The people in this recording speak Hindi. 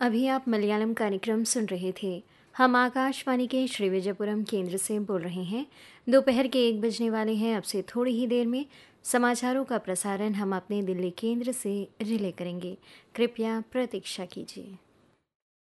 अभी आप मलयालम कार्यक्रम सुन रहे थे। हम आकाशवाणी के श्रीविजयपुरम केंद्र से बोल रहे हैं। दोपहर के 1 बजने वाले हैं। अब से थोड़ी ही देर में समाचारों का प्रसारण हम अपने दिल्ली केंद्र से रिले करेंगे। कृपया प्रतीक्षा कीजिए।